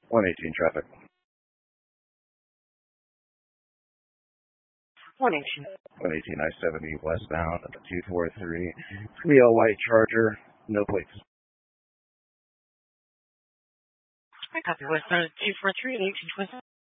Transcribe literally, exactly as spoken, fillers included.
one eighteen traffic. one eighteen. one eighteen I seventy westbound, two four three, three L white Charger, no plates. I copy westbound two four three and eighteen twenty.